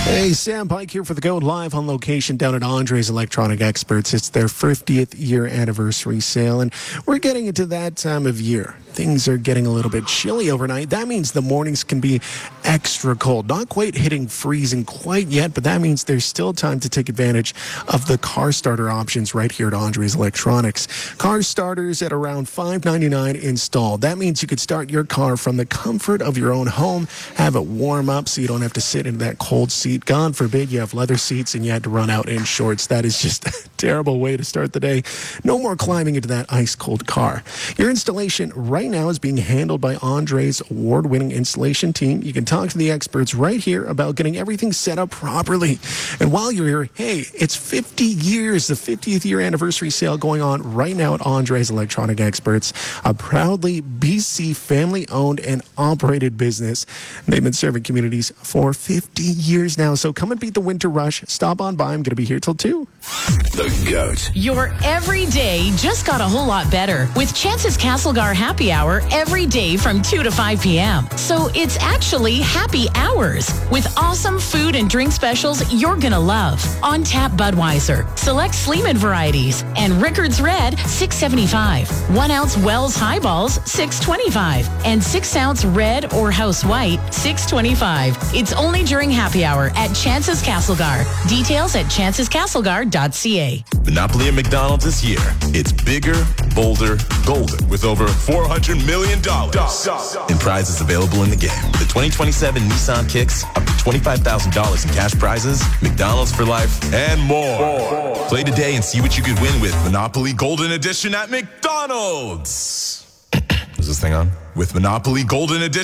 Hey, Sam Pike here for the Goat, live on location down at Andre's Electronic Experts. It's their 50th year anniversary sale, and we're getting into that time of year. Things are getting a little bit chilly overnight. That means the mornings can be extra cold. Not quite hitting freezing quite yet, but that means there's still time to take advantage of the car starter options right here at Andre's Electronics. Car starters at around $5.99 installed. That means you could start your car from the comfort of your own home, have it warm up so you don't have to sit in that cold seat. God forbid you have leather seats and you had to run out in shorts. That is just a terrible way to start the day. No more climbing into that ice cold car. Your installation right now is being handled by Andre's award-winning installation team. You can talk to the experts right here about getting everything set up properly. And while you're here, hey, it's 50 years, the 50th year anniversary sale going on right now at Andre's Electronic Experts, a proudly BC family-owned and operated business. They've been serving communities for 50 years now. So come and beat the winter rush. Stop on by. I'm going to be here till 2. The Goat. Your everyday just got a whole lot better with Chance's Castlegar Happy Hour every day from 2 to 5 p.m. So it's actually happy hours with awesome food and drink specials you're going to love. On tap Budweiser, select Sleeman varieties, and Rickards Red, $6.75. 1 ounce Wells Highballs, $6.25. And 6 ounce Red or House White, $6.25. It's only during happy hour at Chance's Castlegar. Details at chancescastlegar.ca. Monopoly at McDonald's this year. It's bigger, bolder, golden with over $400 million in prizes available in the game. The 2027 Nissan Kicks, up to $25,000 in cash prizes, McDonald's for life, and more. Play today and see what you could win with Monopoly Golden Edition at McDonald's. Is this thing on? With Monopoly Golden Edition